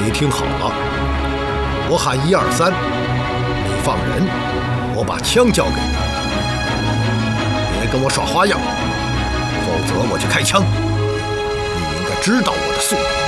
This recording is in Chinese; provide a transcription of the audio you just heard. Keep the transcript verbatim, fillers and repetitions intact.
你听好了，我喊一二三，你放人，我把枪交给你，别跟我耍花样，否则我就开枪。你应该知道我的速度。